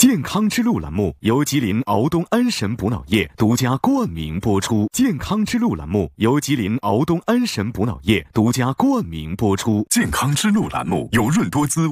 健康之路栏目由吉林敖东安神补脑液独家冠名播出。健康之路栏目由吉林敖东安神补脑液独家冠名播出。 健康之路栏目由润多滋